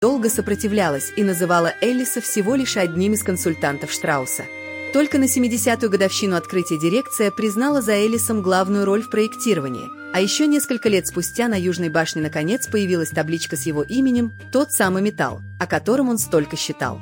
долго сопротивлялась и называла Эллиса всего лишь одним из консультантов Штрауса. Только на 70-ю годовщину открытия дирекция признала за Эллисом главную роль в проектировании, а еще несколько лет спустя на Южной башне наконец появилась табличка с его именем, тот самый металл, о котором он столько считал.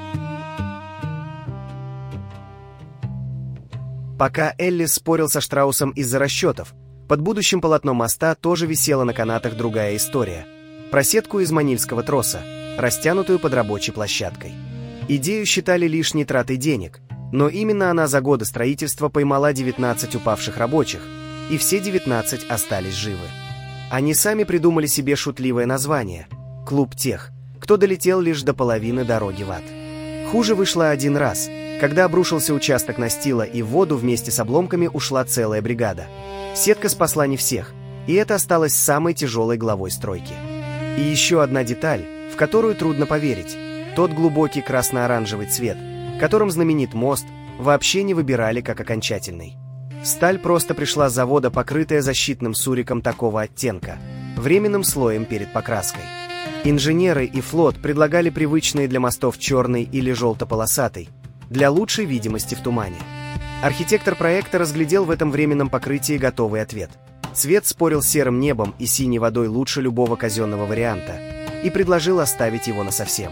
Пока Эллис спорил со Штраусом из-за расчетов, под будущим полотном моста тоже висела на канатах другая история. Про сетку из манильского троса, растянутую под рабочей площадкой. Идею считали лишней тратой денег, но именно она за годы строительства поймала 19 упавших рабочих, и все 19 остались живы. Они сами придумали себе шутливое название – «Клуб тех, кто долетел лишь до половины дороги в ад». Хуже вышло один раз, когда обрушился участок настила, и в воду вместе с обломками ушла целая бригада. Сетка спасла не всех, и это осталось самой тяжелой главой стройки. И еще одна деталь, в которую трудно поверить – тот глубокий красно-оранжевый цвет, которым знаменит мост, вообще не выбирали как окончательный. Сталь просто пришла с завода, покрытая защитным суриком такого оттенка, временным слоем перед покраской. Инженеры и флот предлагали привычные для мостов черный или желто-полосатый, для лучшей видимости в тумане. Архитектор проекта разглядел в этом временном покрытии готовый ответ. Цвет спорил с серым небом и синей водой лучше любого казенного варианта и предложил оставить его насовсем.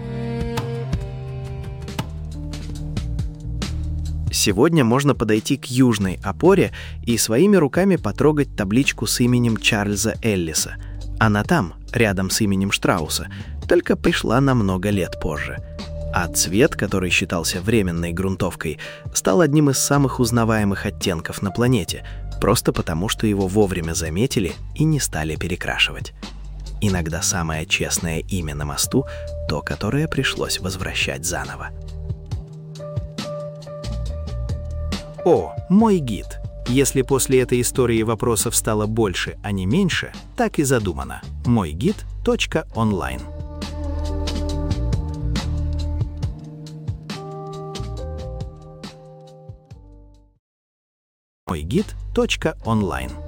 Сегодня можно подойти к южной опоре и своими руками потрогать табличку с именем Чарльза Эллиса. Она там, рядом с именем Штрауса, только пришла намного лет позже. А цвет, который считался временной грунтовкой, стал одним из самых узнаваемых оттенков на планете, просто потому, что его вовремя заметили и не стали перекрашивать. Иногда самое честное имя на мосту — то, которое пришлось возвращать заново. О, мой гид. Если после этой истории вопросов стало больше, а не меньше, так и задумано. moygid.online. moygid.online